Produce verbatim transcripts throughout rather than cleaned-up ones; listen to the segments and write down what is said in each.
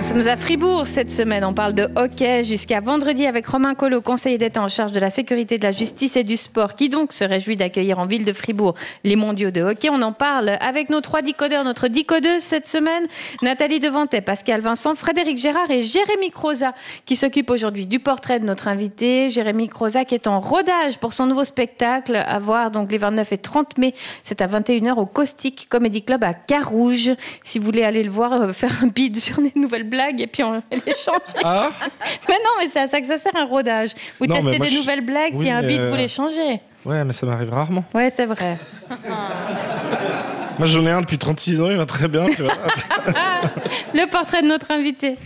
Nous sommes à Fribourg cette semaine. On parle de hockey jusqu'à vendredi avec Romain Collot, conseiller d'État en charge de la sécurité, de la justice et du sport, qui donc se réjouit d'accueillir en ville de Fribourg les mondiaux de hockey. On en parle avec nos trois décodeurs, notre décodeuse cette semaine, Nathalie Devantet, Pascal Vincent, Frédéric Gérard et Jérémy Croza, qui s'occupe aujourd'hui du portrait de notre invité. Jérémy Croza qui est en rodage pour son nouveau spectacle à voir donc les vingt-neuf et trente mai. C'est à vingt et une heures au Caustic Comedy Club à Carouge. Si vous voulez aller le voir, euh, faire un bid sur des nouvelles blagues et puis on les change. Ah mais non, mais c'est à ça que ça sert un rodage. Vous non, testez des je... nouvelles blagues, oui, s'il y a un bid, euh... vous les changez. Ouais, mais ça m'arrive rarement. Ouais, c'est vrai. Moi, j'en ai un depuis trente-six ans, il va très bien, tu vois. Le portrait de notre invité.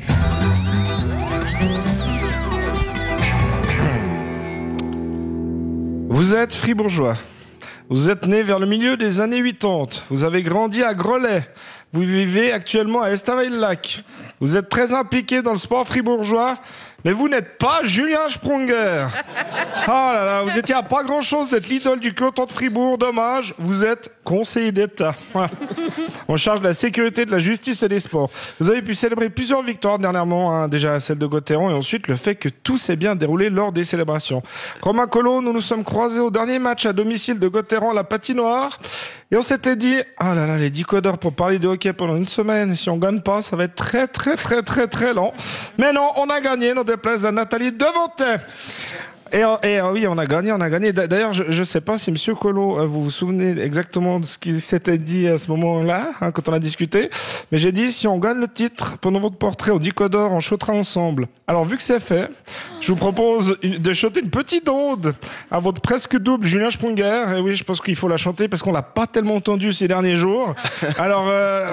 Vous êtes fribourgeois. Vous êtes né vers le milieu des années quatre-vingt-dix. Vous avez grandi à Grelais. Vous vivez actuellement à Estavayer-le-Lac. Vous êtes très impliqué dans le sport fribourgeois, mais vous n'êtes pas Julien Sprunger. Oh là là, vous étiez à pas grand-chose d'être l'idole du canton de Fribourg. Dommage, vous êtes conseiller d'État. Voilà. On charge de la sécurité, de la justice et des sports. Vous avez pu célébrer plusieurs victoires dernièrement, hein, déjà celle de Gauthieron et ensuite le fait que tout s'est bien déroulé lors des célébrations. Romain Collot, nous nous sommes croisés au dernier match à domicile de Gauthieron, la patinoire. Et on s'était dit, ah oh là là, les décodeurs pour parler de hockey pendant une semaine. Et si on gagne pas, ça va être très, très, très, très, très lent. Mais non, on a gagné, nos déplaise à Nathalie Devantet. Et, et oui, on a gagné, on a gagné. D'ailleurs, je ne sais pas si Monsieur Collot, vous vous souvenez exactement de ce qui s'était dit à ce moment-là, hein, quand on a discuté. Mais j'ai dit, si on gagne le titre pendant votre portrait au décodeur, on chantera ensemble. Alors, vu que c'est fait, je vous propose une, de chanter une petite ode à votre presque double Julien Sprunger. Et oui, je pense qu'il faut la chanter parce qu'on l'a pas tellement entendu ces derniers jours. Alors. Euh,